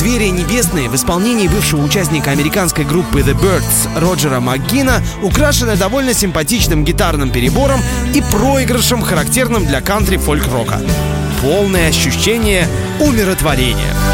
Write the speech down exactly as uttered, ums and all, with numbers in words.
«Звери небесные» в исполнении бывшего участника американской группы The Byrds Роджера Макгина украшена довольно симпатичным гитарным перебором и проигрышем, характерным для кантри-фольк-рока. Полное ощущение умиротворения.